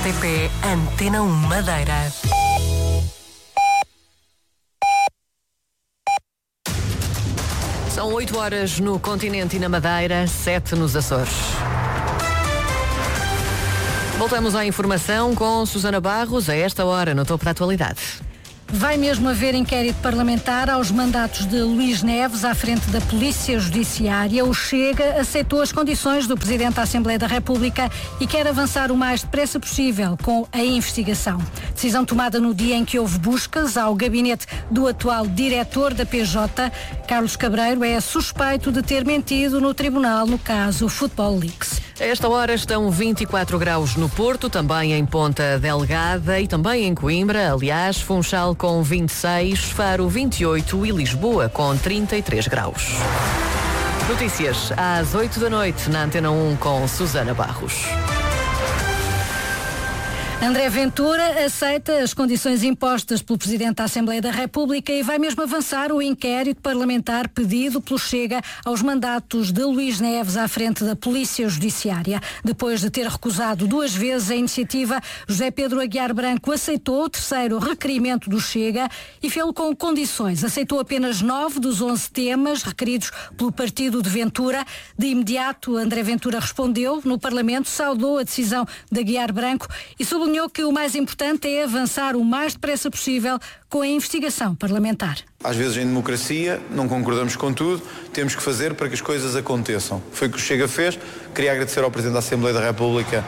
RTP Antena 1 Madeira. São 8 horas no continente e na Madeira, 7 nos Açores. Voltamos à informação com Susana Barros, a esta hora, no topo da atualidade. Vai mesmo haver inquérito parlamentar aos mandatos de Luís Neves à frente da Polícia Judiciária. O Chega aceitou as condições do Presidente da Assembleia da República e quer avançar o mais depressa possível com a investigação. Decisão tomada no dia em que houve buscas ao gabinete do atual diretor da PJ. Carlos Cabreiro é suspeito de ter mentido no tribunal no caso Football Leaks. A esta hora estão 24 graus no Porto, também em Ponta Delgada e também em Coimbra. Aliás, Funchal com 26, Faro 28 e Lisboa com 33 graus. Notícias às 8 da noite na Antena 1 com Susana Barros. André Ventura aceita as condições impostas pelo Presidente da Assembleia da República e vai mesmo avançar o inquérito parlamentar pedido pelo Chega aos mandatos de Luís Neves à frente da Polícia Judiciária. Depois de ter recusado 2 vezes a iniciativa, José Pedro Aguiar Branco aceitou o terceiro requerimento do Chega e fê-lo com condições. Aceitou apenas 9 dos 11 temas requeridos pelo partido de Ventura. De imediato, André Ventura respondeu no Parlamento, saudou a decisão de Aguiar Branco e sublinhou que o mais importante é avançar o mais depressa possível com a investigação parlamentar. Às vezes em democracia não concordamos com tudo, temos que fazer para que as coisas aconteçam. Foi o que o Chega fez. Queria agradecer ao Presidente da Assembleia da República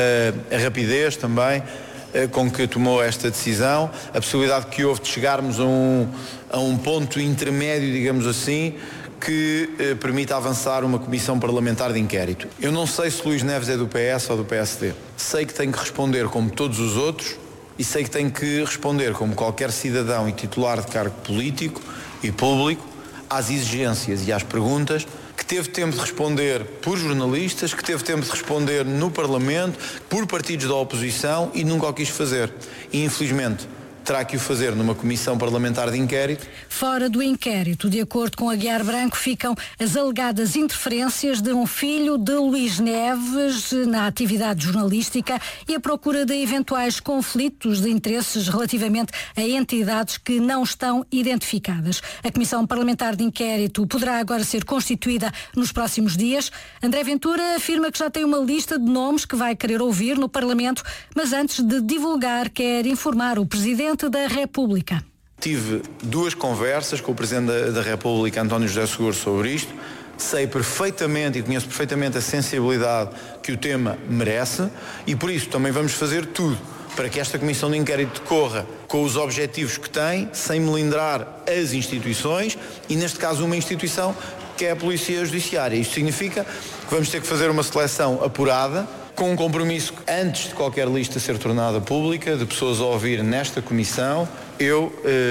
a rapidez também com que tomou esta decisão, a possibilidade que houve de chegarmos a um ponto intermédio, digamos assim, que permita avançar uma comissão parlamentar de inquérito. Eu não sei se Luís Neves é do PS ou do PSD. Sei que tem que responder como todos os outros e sei que tem que responder como qualquer cidadão e titular de cargo político e público às exigências e às perguntas que teve tempo de responder por jornalistas, que teve tempo de responder no Parlamento, por partidos da oposição e nunca o quis fazer. E infelizmente terá que o fazer numa comissão parlamentar de inquérito. Fora do inquérito, de acordo com Aguiar Branco, ficam as alegadas interferências de um filho de Luís Neves na atividade jornalística e a procura de eventuais conflitos de interesses relativamente a entidades que não estão identificadas. A Comissão Parlamentar de Inquérito poderá agora ser constituída nos próximos dias. André Ventura afirma que já tem uma lista de nomes que vai querer ouvir no Parlamento, mas antes de divulgar quer informar o Presidente da República. Tive 2 conversas com o Presidente da República, António José Seguro, sobre isto. Sei perfeitamente e conheço perfeitamente a sensibilidade que o tema merece e por isso também vamos fazer tudo para que esta comissão de inquérito decorra com os objetivos que tem, sem melindrar as instituições e, neste caso, uma instituição que é a Polícia Judiciária. Isto significa que vamos ter que fazer uma seleção apurada, com um compromisso antes de qualquer lista ser tornada pública, de pessoas a ouvir nesta comissão. Eu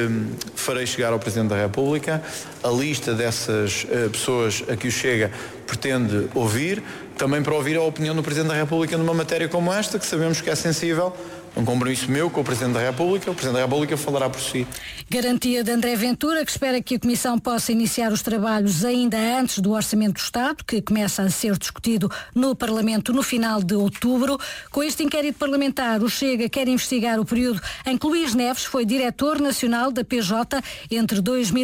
farei chegar ao Presidente da República a lista dessas pessoas a que o Chega pretende ouvir, também para ouvir a opinião do Presidente da República numa matéria como esta, que sabemos que é sensível. Um compromisso meu com o Presidente da República. O Presidente da República falará por si. Garantia de André Ventura, que espera que a Comissão possa iniciar os trabalhos ainda antes do Orçamento do Estado, que começa a ser discutido no Parlamento no final de outubro. Com este inquérito parlamentar, o Chega quer investigar o período em que Luís Neves foi diretor nacional da PJ entre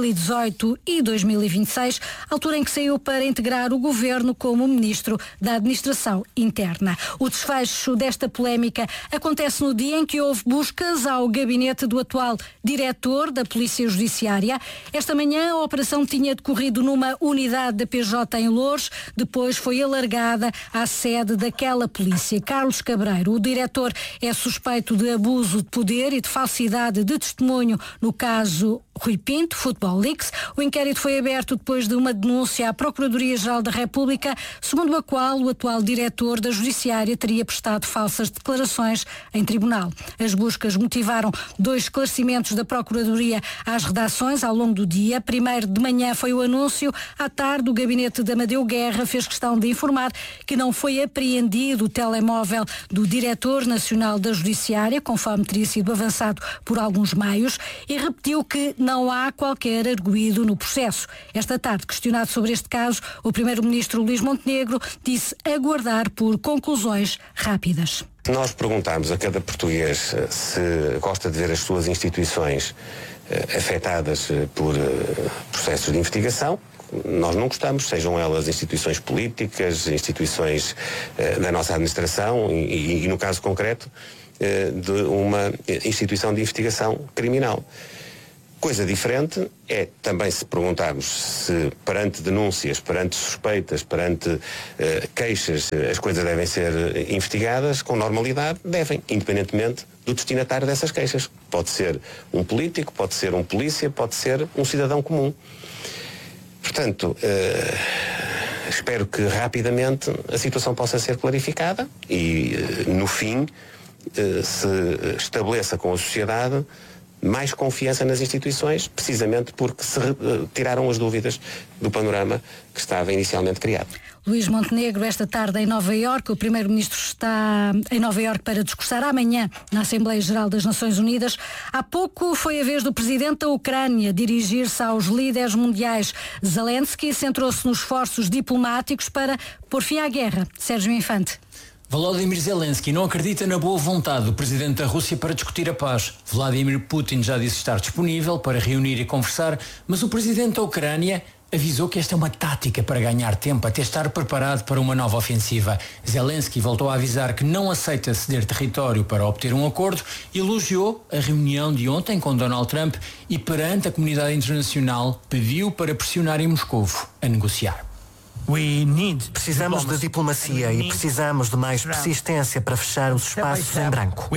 2018 e 2026, altura em que saiu para integrar o governo como Ministro da Administração Interna. O desfecho desta polémica acontece no dia em que houve buscas ao gabinete do atual diretor da Polícia Judiciária. Esta manhã a operação tinha decorrido numa unidade da PJ em Loures, depois foi alargada à sede daquela polícia. Carlos Cabreiro, o diretor, é suspeito de abuso de poder e de falsidade de testemunho no caso Rui Pinto, Football Leaks. O inquérito foi aberto depois de uma denúncia à Procuradoria-Geral da República, segundo a qual o atual diretor da Judiciária teria prestado falsas declarações em tribunal. As buscas motivaram 2 esclarecimentos da Procuradoria às redações ao longo do dia. Primeiro de manhã foi o anúncio. À tarde, o gabinete de Amadeu Guerra fez questão de informar que não foi apreendido o telemóvel do diretor nacional da Judiciária, conforme teria sido avançado por alguns meios, e repetiu que não há qualquer arguido no processo. Esta tarde, questionado sobre este caso, o primeiro-ministro Luís Montenegro disse aguardar por conclusões rápidas. Nós perguntámos a cada português se gosta de ver as suas instituições afetadas por processos de investigação. Nós não gostamos, sejam elas instituições políticas, instituições da nossa administração e no caso concreto, de uma instituição de investigação criminal. Coisa diferente é também se perguntarmos se perante denúncias, perante suspeitas, perante queixas, as coisas devem ser investigadas com normalidade, devem, independentemente do destinatário dessas queixas. Pode ser um político, pode ser um polícia, pode ser um cidadão comum. Portanto, espero que rapidamente a situação possa ser clarificada e, no fim, se estabeleça com a sociedade mais confiança nas instituições, precisamente porque se tiraram as dúvidas do panorama que estava inicialmente criado. Luís Montenegro, esta tarde em Nova Iorque, o Primeiro-Ministro está em Nova Iorque para discursar amanhã na Assembleia Geral das Nações Unidas. Há pouco foi a vez do Presidente da Ucrânia dirigir-se aos líderes mundiais. Zelensky centrou-se nos esforços diplomáticos para pôr fim à guerra. Sérgio Infante. Volodymyr Zelensky não acredita na boa vontade do presidente da Rússia para discutir a paz. Vladimir Putin já disse estar disponível para reunir e conversar, mas o presidente da Ucrânia avisou que esta é uma tática para ganhar tempo até estar preparado para uma nova ofensiva. Zelensky voltou a avisar que não aceita ceder território para obter um acordo e elogiou a reunião de ontem com Donald Trump e perante a comunidade internacional pediu para pressionar em Moscovo a negociar. Precisamos de diplomacia e precisamos de mais persistência para fechar os espaços em branco.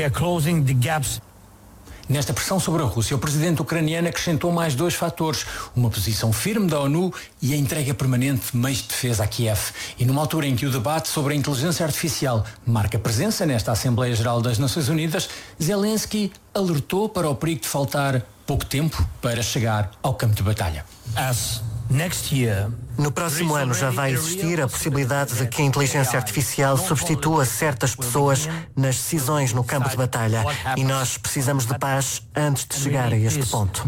Nesta pressão sobre a Rússia, o presidente ucraniano acrescentou mais 2 fatores: uma posição firme da ONU e a entrega permanente de meios de defesa a Kiev. E numa altura em que o debate sobre a inteligência artificial marca presença nesta Assembleia Geral das Nações Unidas, Zelensky alertou para o perigo de faltar pouco tempo para chegar ao campo de batalha. No próximo ano já vai existir a possibilidade de que a inteligência artificial substitua certas pessoas nas decisões no campo de batalha. E nós precisamos de paz antes de chegar a este ponto.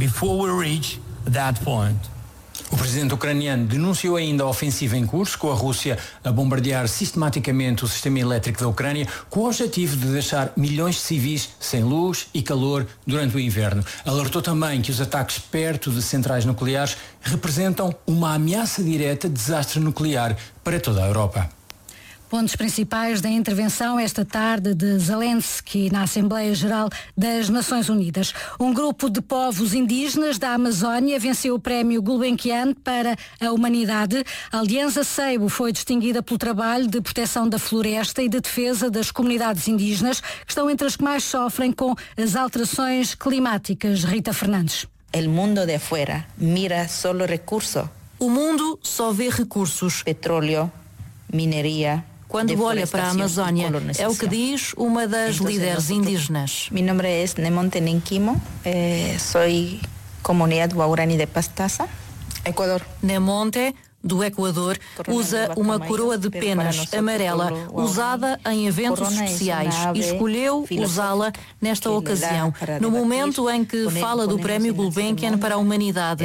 O presidente ucraniano denunciou ainda a ofensiva em curso, com a Rússia a bombardear sistematicamente o sistema elétrico da Ucrânia, com o objetivo de deixar milhões de civis sem luz e calor durante o inverno. Alertou também que os ataques perto de centrais nucleares representam uma ameaça direta de desastre nuclear para toda a Europa. Pontos principais da intervenção esta tarde de Zelensky na Assembleia Geral das Nações Unidas. Um grupo de povos indígenas da Amazónia venceu o prémio Gulbenkian para a humanidade. A Aliança Seibo foi distinguida pelo trabalho de proteção da floresta e de defesa das comunidades indígenas, que estão entre as que mais sofrem com as alterações climáticas. Rita Fernandes. El mundo de afuera mira solo recursos. O mundo só vê recursos. Petróleo, mineria. Quando olha para a Amazónia, é o que diz uma das líderes indígenas. Meu nome é Nemonte Nenquimo, sou comunidade Guarani de Pastaza, Equador. Nemonte, do Equador, usa uma coroa de penas amarela usada em eventos especiais e escolheu usá-la nesta ocasião, no momento em que fala do prémio Gulbenkian para a humanidade.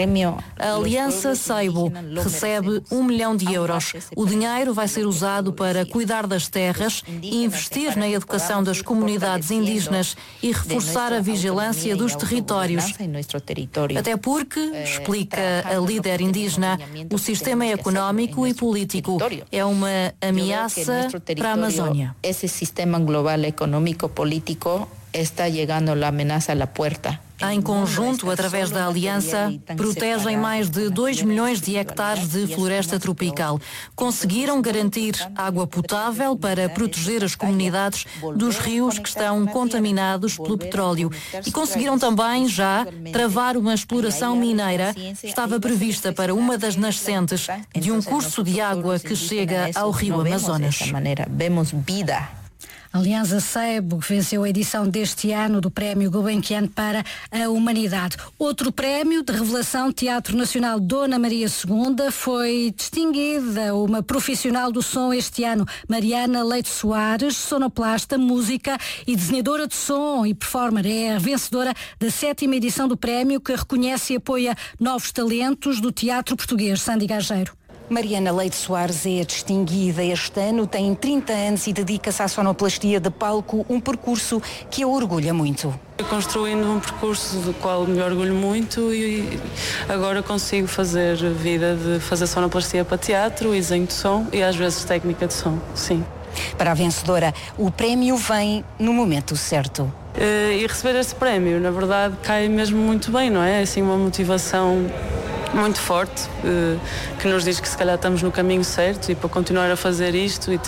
A Aliança Seibo recebe 1 milhão de euros. O dinheiro vai ser usado para cuidar das terras, investir na educação das comunidades indígenas e reforçar a vigilância dos territórios. Até porque, explica a líder indígena, o sistema económico e político é uma ameaça para a Amazónia. Esse sistema global económico político está chegando a ameaça à porta. Em conjunto, através da Aliança, protegem mais de 2 milhões de hectares de floresta tropical. Conseguiram garantir água potável para proteger as comunidades dos rios que estão contaminados pelo petróleo. E conseguiram também já travar uma exploração mineira que estava prevista para uma das nascentes de um curso de água que chega ao rio Amazonas. Vemos vida. A Aliança Seibo venceu a edição deste ano do Prémio Gulbenkian para a Humanidade. Outro prémio de revelação, Teatro Nacional Dona Maria II, foi distinguida uma profissional do som este ano, Mariana Leite Soares, sonoplasta, música e desenhadora de som e performer. É a vencedora da 7ª edição do prémio, que reconhece e apoia novos talentos do teatro português. Sandy Gageiro. Mariana Leite Soares é distinguida este ano, tem 30 anos e dedica-se à sonoplastia de palco, um percurso que a orgulha muito. Construindo um percurso do qual me orgulho muito e agora consigo fazer vida de fazer sonoplastia para teatro e desenho de som e às vezes técnica de som, sim. Para a vencedora, o prémio vem no momento certo. E receber este prémio, na verdade, cai mesmo muito bem, não é? É assim uma motivação muito forte que nos diz que se calhar estamos no caminho certo e para continuar a fazer isto e